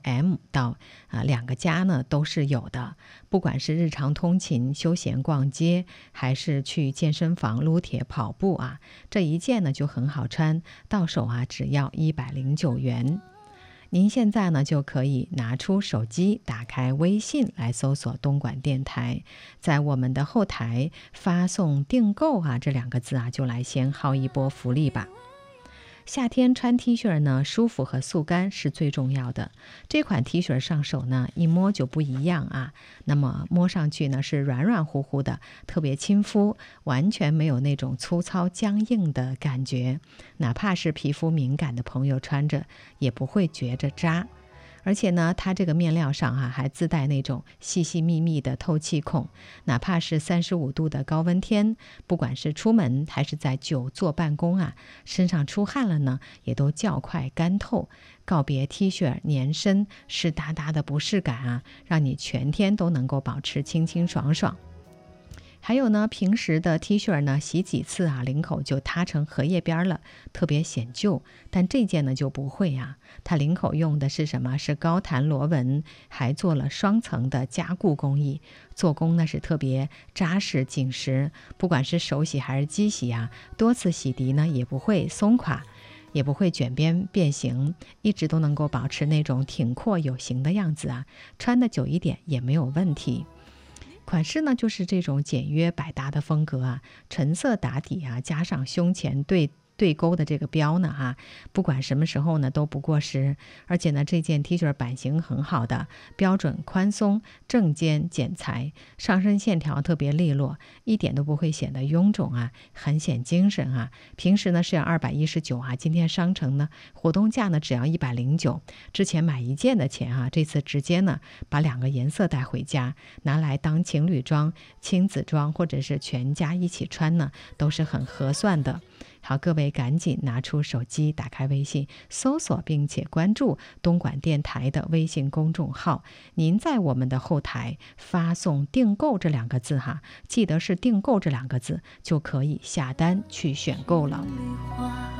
M 到2个加呢都是有的，不管是日常通勤、休闲逛街，还是去健身房撸铁跑步啊，这一件呢就很好穿，到手只要109元。您现在呢就可以拿出手机，打开微信来搜索东莞电台，在我们的后台发送订购这2个字就来先薅一波福利吧。夏天穿 T 恤呢，舒服和速干是最重要的。这款 T 恤上手呢，一摸就不一样那么摸上去呢是软软乎乎的，特别亲肤，完全没有那种粗糙僵硬的感觉。哪怕是皮肤敏感的朋友穿着，也不会觉着扎。而且呢，它这个面料上还自带那种细细密密的透气孔，哪怕是35度的高温天，不管是出门还是在久坐办公身上出汗了呢，也都较快干透，告别 T 恤粘身湿哒哒的不适感让你全天都能够保持清清爽爽。还有呢，平时的 T 恤呢，洗几次领口就塌成荷叶边了，特别显旧。但这件呢就不会它领口用的是什么？是高弹螺纹，还做了双层的加固工艺，做工呢是特别扎实紧实，不管是手洗还是机洗多次洗涤呢也不会松垮，也不会卷边变形，一直都能够保持那种挺阔有型的样子穿得久一点也没有问题。款式呢就是这种简约百搭的风格纯色打底加上胸前对勾的这个标呢不管什么时候呢都不过时。而且呢这件 T 恤版型很好的，标准宽松，正肩剪裁，上身线条特别利落，一点都不会显得臃肿很显精神平时呢是要219今天商城呢活动价呢只要109，之前买一件的钱这次直接呢把2个颜色带回家，拿来当情侣装、亲子装或者是全家一起穿呢都是很合算的。好，各位赶紧拿出手机，打开微信，搜索并且关注东莞电台的微信公众号。您在我们的后台发送订购这2个字记得是订购这2个字，就可以下单去选购了。